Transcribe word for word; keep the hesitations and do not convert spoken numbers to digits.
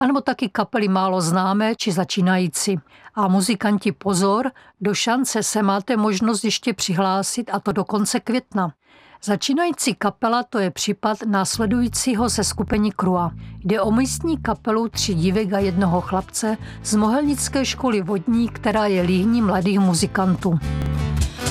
anebo taky kapely málo známé či začínající. A muzikanti pozor, do šance se máte možnost ještě přihlásit, a to do konce května. Začínající kapela to je případ následujícího seskupení Krua. Jde o místní kapelu tří dívek a jednoho chlapce z Mohelnické školy vodní, která je líhní mladých muzikantů.